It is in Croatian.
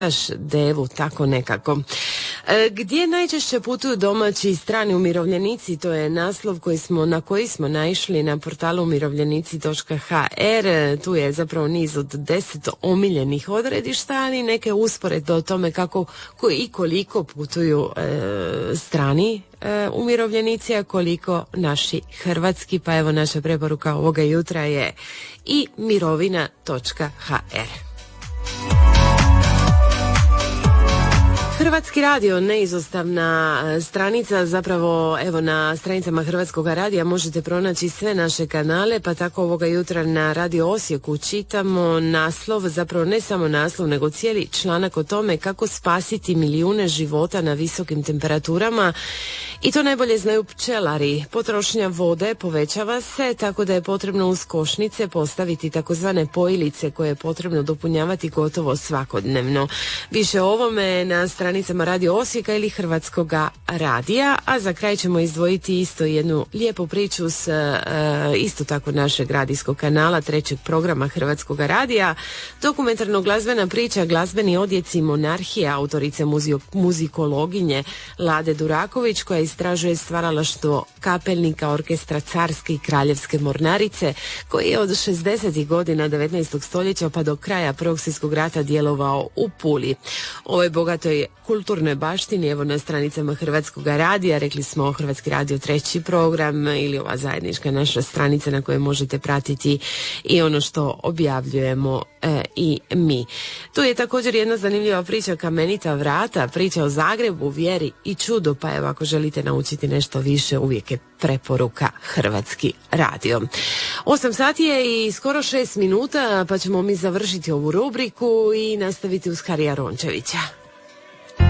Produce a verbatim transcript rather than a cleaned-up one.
devu, tako nekako. E, gdje najčešće putuju domaći i strani umirovljenici, to je naslov koji smo, na koji smo naišli na portalu umirovljenici točka ha er. Tu je zapravo niz od deset omiljenih odredišta, ali neke usporedbe o tome kako koji i koliko putuju e, strani e, umirovljenici, a koliko naši hrvatski. Pa evo, naša preporuka ovoga jutra je i mirovina točka ha er. Hrvatski radio, neizostavna stranica, zapravo evo na stranicama Hrvatskog radija možete pronaći sve naše kanale, pa tako ovoga jutra na Radio Osijeku čitamo naslov, zapravo ne samo naslov, nego cijeli članak o tome kako spasiti milijune života na visokim temperaturama, i to najbolje znaju pčelari. Potrošnja vode povećava se, tako da je potrebno uz košnice postaviti takozvane pojilice koje je potrebno dopunjavati gotovo svakodnevno. Više o ovome na stranicama Radio Osijeka ili Hrvatskoga radija, a za kraj ćemo izdvojiti isto jednu lijepu priču s uh, isto tako našeg radijskog kanala, trećeg programa Hrvatskoga radija. Dokumentarno glazbena priča Glazbeni odjeci monarhije autorice muzi- muzikologinje Lade Duraković, koja istražuje stvaralaštvo kapelnika orkestra Carske i Kraljevske mornarice, koji je od šezdesetih godina devetnaestog stoljeća pa do kraja Prvog svjetskog rata djelovao u Puli. Ovoj bogatoj kulturnoj baštini, evo na stranicama Hrvatskog radija, rekli smo Hrvatski radio treći program ili ova zajednička naša stranica na kojoj možete pratiti i ono što objavljujemo e, i mi. Tu je također jedna zanimljiva priča Kamenita vrata, priča o Zagrebu, vjeri i čudu, pa evo ako želite naučiti nešto više, uvijek je preporuka Hrvatski radio. Osam sati je i skoro šest minuta, pa ćemo mi završiti ovu rubriku i nastaviti uz Harija Rončevića.